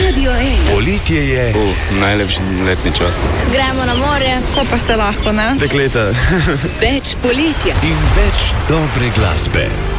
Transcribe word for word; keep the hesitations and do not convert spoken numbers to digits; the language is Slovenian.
Radio ena. Poletje je. Uh, najlepši letni čas. Gremo na morje, ko pa se lahko, ne? Dekleta. Več poletja. In več dobre glasbe.